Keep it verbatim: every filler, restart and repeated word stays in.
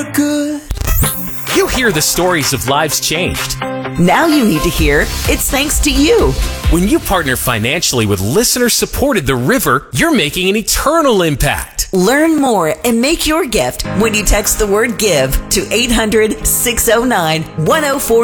Good. You hear the stories of lives changed. Now you need to hear it's thanks to you. When you partner financially with listener-supported The River, you're making an eternal impact. Learn more and make your gift when you text the word GIVE to eight hundred, six oh nine, one oh four